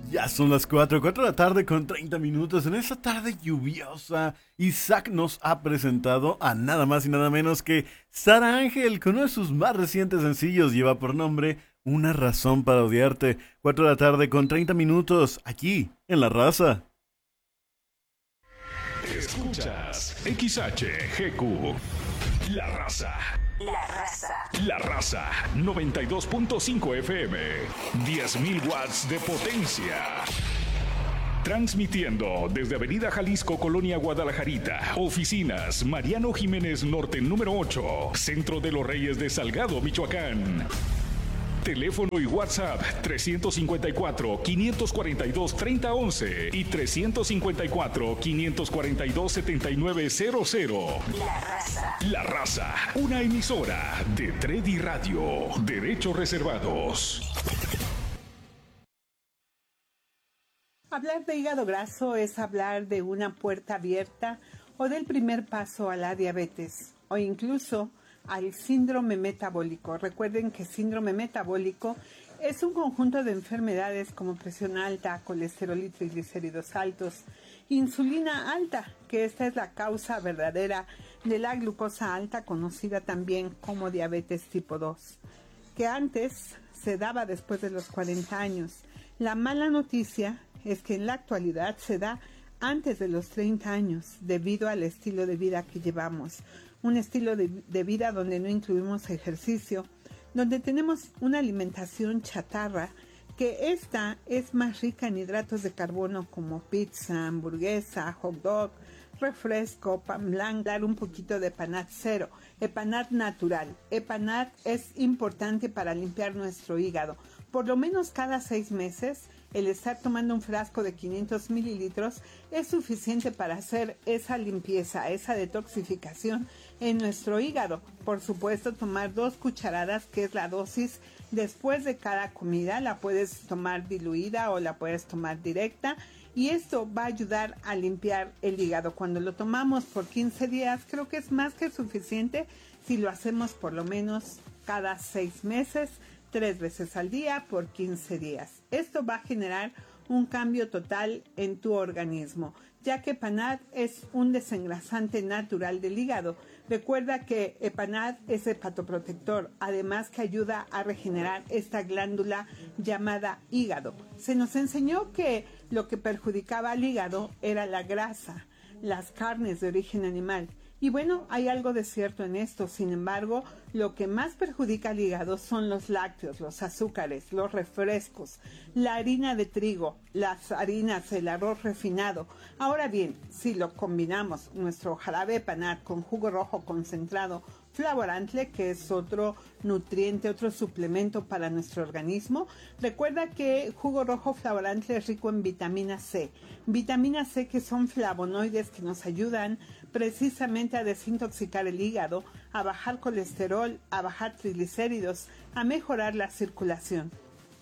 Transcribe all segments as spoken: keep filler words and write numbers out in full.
Ya son las cuatro, cuatro de la tarde con treinta minutos. En esta tarde lluviosa, Isaac nos ha presentado a nada más y nada menos que Sara Ángel, con uno de sus más recientes sencillos. Lleva por nombre Una razón para odiarte. Cuatro de la tarde con treinta minutos, aquí, en La Raza. Escuchas X H G Q, La Raza. La Raza. La Raza, noventa y dos punto cinco F M, diez mil watts de potencia. Transmitiendo desde Avenida Jalisco, Colonia Guadalajarita. Oficinas Mariano Jiménez Norte número ocho, Centro de los Reyes de Salgado, Michoacán. Teléfono y WhatsApp trescientos cincuenta y cuatro, quinientos cuarenta y dos, treinta once y trescientos cincuenta y cuatro, quinientos cuarenta y dos, setenta y nueve cero cero. La Raza. La Raza, una emisora de Tredi Radio. Derechos reservados. Hablar de hígado graso es hablar de una puerta abierta o del primer paso a la diabetes o incluso al síndrome metabólico. Recuerden que síndrome metabólico es un conjunto de enfermedades como presión alta, colesterol y triglicéridos altos, insulina alta, que esta es la causa verdadera de la glucosa alta, conocida también como diabetes tipo dos, que antes se daba después de los cuarenta años. La mala noticia es que en la actualidad se da antes de los treinta años, debido al estilo de vida que llevamos. Un estilo de, de vida donde no incluimos ejercicio, donde tenemos una alimentación chatarra, que esta es más rica en hidratos de carbono como pizza, hamburguesa, hot dog, refresco, pan blanco, dar un poquito de Epanat cero, Epanat natural. Epanat es importante para limpiar nuestro hígado. Por lo menos cada seis meses, el estar tomando un frasco de quinientos mililitros es suficiente para hacer esa limpieza, esa detoxificación en nuestro hígado. Por supuesto, tomar dos cucharadas, que es la dosis después de cada comida. La puedes tomar diluida o la puedes tomar directa. Y esto va a ayudar a limpiar el hígado. Cuando lo tomamos por quince días, creo que es más que suficiente si lo hacemos por lo menos cada seis meses, tres veces al día por quince días. Esto va a generar un cambio total en tu organismo, ya que Epanat es un desengrasante natural del hígado. Recuerda que Epanat es hepatoprotector, además que ayuda a regenerar esta glándula llamada hígado. Se nos enseñó que lo que perjudicaba al hígado era la grasa, las carnes de origen animal. Y bueno, hay algo de cierto en esto. Sin embargo, lo que más perjudica al hígado son los lácteos, los azúcares, los refrescos, la harina de trigo, las harinas, el arroz refinado. Ahora bien, si lo combinamos, nuestro jarabe Epanat con jugo rojo concentrado, Flavorantle, que es otro nutriente, otro suplemento para nuestro organismo. Recuerda que jugo rojo Flavorantle es rico en vitamina C. Vitamina C, que son flavonoides que nos ayudan precisamente a desintoxicar el hígado, a bajar colesterol, a bajar triglicéridos, a mejorar la circulación.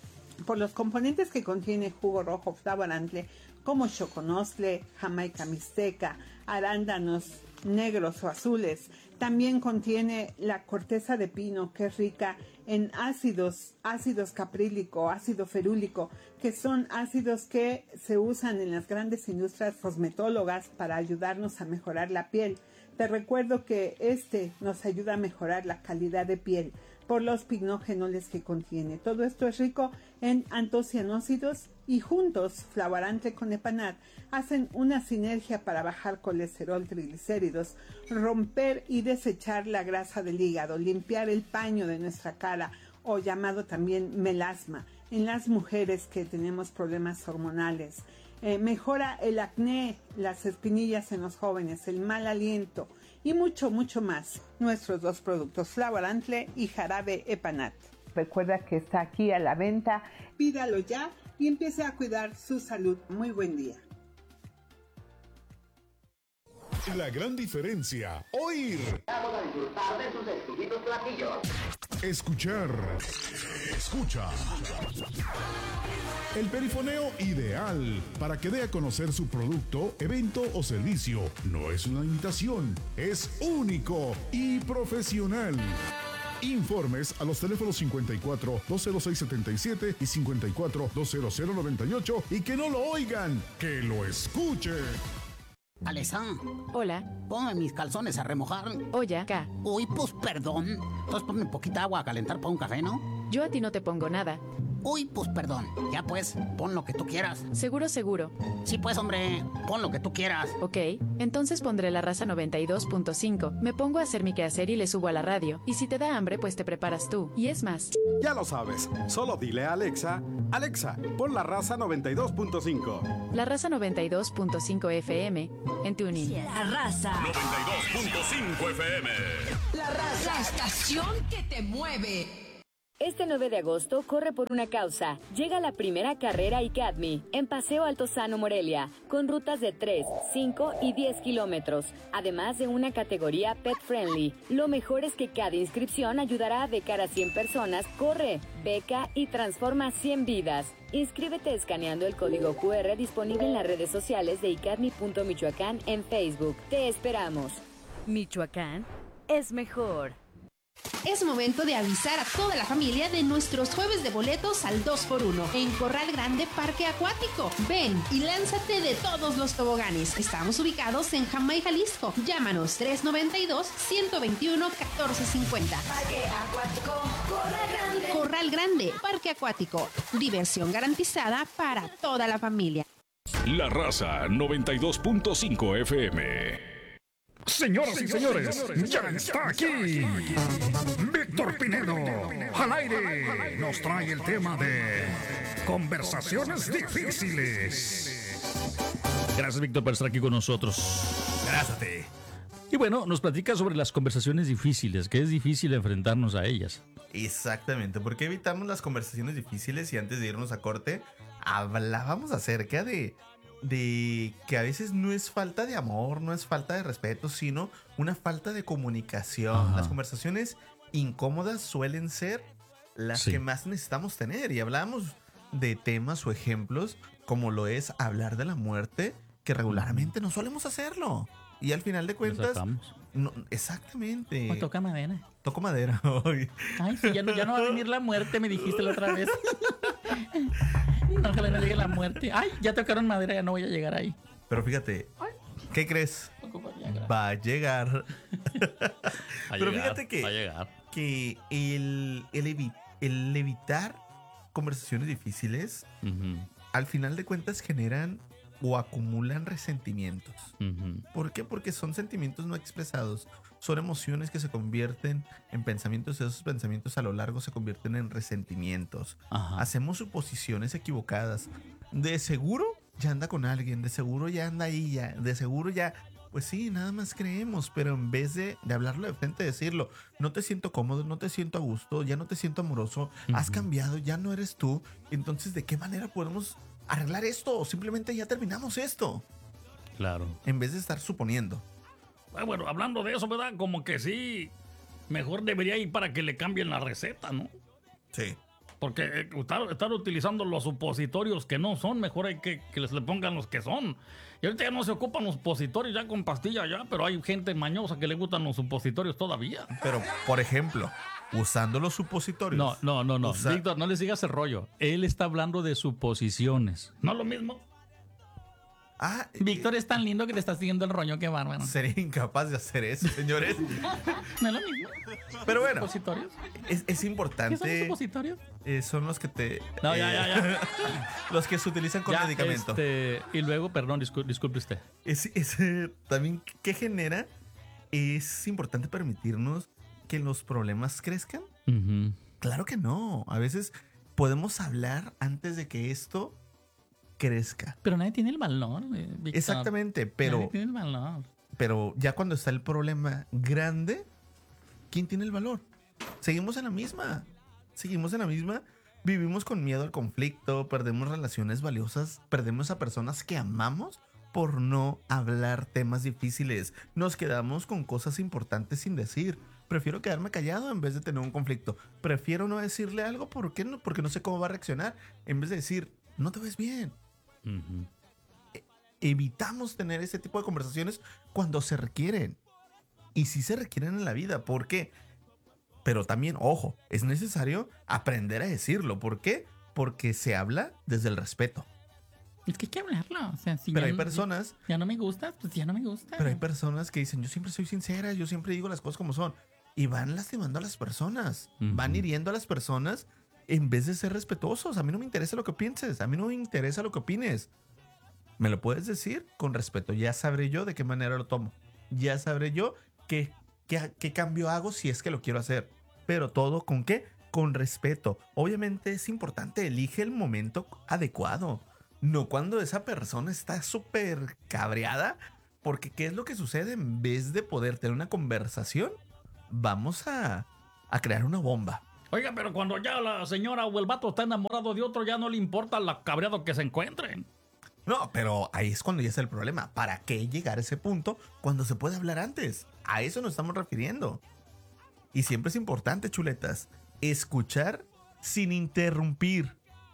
Por los componentes que contiene jugo rojo Flavorantle, como choconostle, jamaica mixteca, arándanos negros o azules. También contiene la corteza de pino, que es rica en ácidos, ácidos caprílico, ácido ferúlico, que son ácidos que se usan en las grandes industrias cosmetólogas para ayudarnos a mejorar la piel. Te recuerdo que este nos ayuda a mejorar la calidad de piel por los pignogenoles que contiene. Todo esto es rico en antocianócidos y juntos, Flavorantle con Epanat, hacen una sinergia para bajar colesterol, triglicéridos, romper y desechar la grasa del hígado, limpiar el paño de nuestra cara, o llamado también melasma, en las mujeres que tenemos problemas hormonales. Eh, mejora el acné, las espinillas en los jóvenes, el mal aliento y mucho, mucho más. Nuestros dos productos, Flavorantle y jarabe Epanat. Recuerda que está aquí a la venta. Pídalo ya y empiece a cuidar su salud. Muy buen día. La gran diferencia, oír. Vamos a disfrutar de sus exquisitos platillos. Escuchar. Escucha. El perifoneo ideal para que dé a conocer su producto, evento o servicio. No es una imitación, es único y profesional. Informes a los teléfonos cincuenta y cuatro, dos cero seis, setenta y siete y cincuenta y cuatro, dos cero cero, noventa y ocho y que no lo oigan, que lo escuchen. Alexa, Hola. ponme mis calzones a remojar. Oye, acá. Uy, pues perdón. Entonces ponme poquita agua a calentar para un café, ¿no? Yo a ti no te pongo nada. Uy, pues perdón. Ya pues, pon lo que tú quieras. Seguro, seguro. Sí, pues, hombre, pon lo que tú quieras. Ok, entonces pondré la raza noventa y dos punto cinco. Me pongo a hacer mi quehacer y le subo a la radio. Y si te da hambre, pues te preparas tú. Y es más. Ya lo sabes. Solo dile a Alexa, Alexa, pon la raza noventa y dos punto cinco. La raza noventa y dos punto cinco F M en TuneIn. La raza. noventa y dos punto cinco F M. La raza. La estación que te mueve. Este nueve de agosto corre por una causa. Llega la primera carrera ICADMI en Paseo Altozano, Morelia, con rutas de tres, cinco y diez kilómetros, además de una categoría pet friendly. Lo mejor es que cada inscripción ayudará a becar a cien personas. Corre, beca y transforma cien vidas. Inscríbete escaneando el código Q R disponible en las redes sociales de icadmi punto michoacán en Facebook. Te esperamos. Michoacán es mejor. Es momento de avisar a toda la familia de nuestros jueves de boletos al dos por uno en Corral Grande Parque Acuático. Ven y lánzate de todos los toboganes. Estamos ubicados en Jamay, Jalisco. Llámanos tres noventa y dos, ciento veintiuno, catorce cincuenta. Parque Acuático Corral Grande. Corral Grande Parque Acuático. Diversión garantizada para toda la familia. La raza noventa y dos punto cinco F M. Señoras y señores, ya está aquí Víctor Pinedo, al aire, nos trae el tema de conversaciones difíciles. Gracias, Víctor, por estar aquí con nosotros. Gracias a ti. Y bueno, nos platica sobre las conversaciones difíciles, que es difícil enfrentarnos a ellas. Exactamente, porque evitamos las conversaciones difíciles y antes de irnos a corte hablábamos acerca de... de que a veces no es falta de amor, no es falta de respeto, sino una falta de comunicación. Ajá. Las conversaciones incómodas suelen ser las sí. que más necesitamos tener. Y hablábamos de temas o ejemplos como lo es hablar de la muerte, que regularmente no solemos hacerlo. Y al final de cuentas... No, exactamente. O toca madera. Toco madera hoy. Ay, sí, ya no, ya no va a venir la muerte, me dijiste la otra vez. Ojalá no llegue la muerte. Ay, ya tocaron madera, ya no voy a llegar ahí. Pero fíjate, ¿qué crees? Va a llegar. Va Pero llegar, fíjate que, va a llegar. que el, el, evi, el evitar conversaciones difíciles, uh-huh. al final de cuentas generan o acumulan resentimientos. Uh-huh. ¿Por qué? Porque son sentimientos no expresados. Son emociones que se convierten en pensamientos y esos pensamientos a lo largo se convierten en resentimientos. Ajá. Hacemos suposiciones equivocadas. De seguro ya anda con alguien, de seguro ya anda ahí, ya, de seguro ya... Pues sí, nada más creemos, pero en vez de, de hablarlo de frente, decirlo, no te siento cómodo, no te siento a gusto, ya no te siento amoroso, uh-huh. has cambiado, ya no eres tú. Entonces, ¿de qué manera podemos arreglar esto? O simplemente ya terminamos esto. Claro. En vez de estar suponiendo. Bueno, hablando de eso, ¿verdad? Como que sí, mejor debería ir para que le cambien la receta, ¿no? Sí. Porque estar, estar utilizando los supositorios que no son, mejor hay que, que les le pongan los que son. Y ahorita ya no se ocupan los supositorios ya con pastilla ya, pero hay gente mañosa que le gustan los supositorios todavía. Pero, por ejemplo, usando los supositorios. No, no, no, no. Usa... Víctor, no le sigas el rollo. Él está hablando de suposiciones. ¿No lo mismo? Ah, Víctor es tan lindo que te está siguiendo el rollo, qué bárbaro. Sería incapaz de hacer eso, señores. No es lo mismo. Pero bueno, ¿supositorios? Es, es importante. ¿Qué son los supositorios? Eh, son los que te. No, eh, ya, ya, ya. Los que se utilizan con ya, medicamento. Este, y luego, perdón, disculpe, disculpe usted. Es, es, eh, también, ¿qué genera? Es importante permitirnos que los problemas crezcan. Uh-huh. Claro que no. A veces podemos hablar antes de que esto crezca. Pero nadie tiene el valor, Víctor. Exactamente, pero nadie tiene el valor. Pero ya cuando está el problema grande, ¿quién tiene el valor? Seguimos en la misma. Seguimos en la misma. Vivimos con miedo al conflicto, perdemos relaciones valiosas, perdemos a personas que amamos por no hablar temas difíciles. Nos quedamos con cosas importantes sin decir. Prefiero quedarme callado en vez de tener un conflicto. Prefiero no decirle algo porque no, porque no sé cómo va a reaccionar. En vez de decir, no te ves bien. Uh-huh. E- evitamos tener ese tipo de conversaciones cuando se requieren. Y sí se requieren en la vida. ¿Por qué? Pero también, ojo, es necesario aprender a decirlo. ¿Por qué? Porque se habla desde el respeto. Es que hay que hablarlo. O sea, si pero ya hay no- personas... Ya no me gusta, pues ya no me gusta. Pero hay personas que dicen, yo siempre soy sincera, yo siempre digo las cosas como son. Y van lastimando a las personas. Van hiriendo a las personas en vez de ser respetuosos. A mí no me interesa lo que pienses. A mí no me interesa lo que opines. Me lo puedes decir con respeto. Ya sabré yo de qué manera lo tomo. Ya sabré yo qué, qué, qué cambio hago si es que lo quiero hacer. Pero todo ¿con qué? Con respeto. Obviamente es importante. Elige el momento adecuado. No cuando esa persona está súper cabreada. Porque ¿qué es lo que sucede? En vez de poder tener una conversación, vamos a, a crear una bomba. Oiga, pero cuando ya la señora o el vato está enamorado de otro, ya no le importa la cabreado que se encuentren. No, pero ahí es cuando ya es el problema. ¿Para qué llegar a ese punto cuando se puede hablar antes? A eso nos estamos refiriendo. Y siempre es importante, chuletas, escuchar sin interrumpir.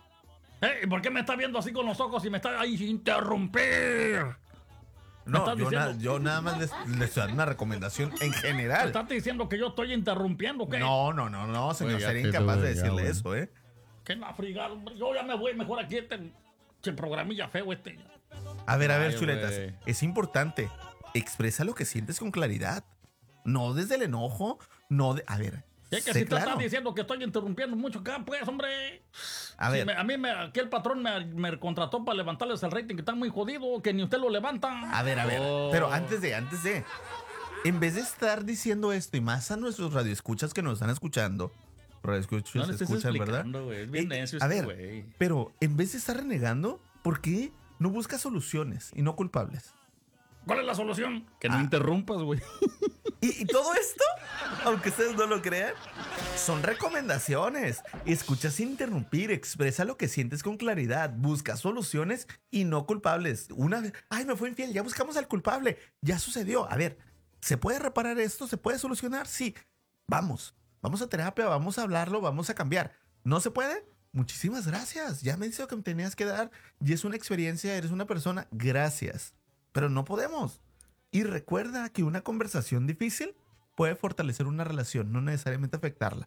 Hey, ¿por qué me está viendo así con los ojos y me está ahí interrumpir? ¿Me No, estás yo, diciendo- na- yo nada más les, les estoy dando una recomendación en ¿Me general. estás diciendo que yo estoy interrumpiendo? ¿Qué? No, no, no, no, señor, Oye, sería ya, incapaz de ya, decirle güey. eso, ¿eh? Que la fregada, hombre. Yo ya me voy mejor aquí este, este programilla feo este. A ver, a ver, Ay, chuletas, güey. es importante. Expresa lo que sientes con claridad. No desde el enojo, no de... A ver, Es que sé si te claro. estás diciendo que estoy interrumpiendo mucho acá, pues, hombre. A Si ver. me- a mí, me, aquí el patrón me, me contrató para levantarles el rating, que está muy jodido, que ni usted lo levanta. A ver, a ver. Oh. Pero antes de, antes de. En vez de estar diciendo esto y más a nuestros radioescuchas que nos están escuchando. Radioescuchas No le estés escuchan, ¿verdad? explicando, güey. Es bien Eh, necio a este ver, güey. pero en vez de estar renegando, ¿por qué no buscas soluciones y no culpables? ¿Cuál es la solución? Que Ah. no interrumpas, güey. Y, y todo esto, aunque ustedes no lo crean, son recomendaciones. Escucha sin interrumpir, expresa lo que sientes con claridad, busca soluciones y no culpables. Una vez, ay, me fue infiel, ya buscamos al culpable, ya sucedió. A ver, ¿se puede reparar esto? ¿Se puede solucionar? Sí, vamos, vamos a terapia, vamos a hablarlo, vamos a cambiar. ¿No se puede? Muchísimas gracias, ya me dice lo que me tenías que dar y es una experiencia, eres una persona, gracias. Pero no podemos. Y recuerda que una conversación difícil puede fortalecer una relación, no necesariamente afectarla.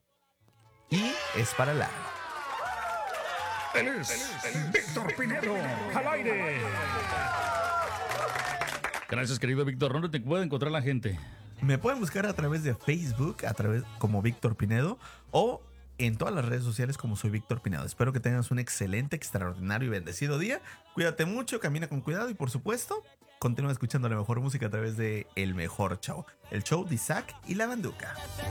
Y es para largo. Él es Víctor Pinedo, al aire. Gracias, querido Víctor. ¿Dónde te puede encontrar la gente? Me pueden buscar a través de Facebook, a través como Víctor Pinedo, o en todas las redes sociales como soy Víctor Pinedo. Espero que tengas un excelente, extraordinario y bendecido día. Cuídate mucho, camina con cuidado y por supuesto, continúa escuchando la mejor música a través de El Mejor Show, el show de Isaac y la Banduca.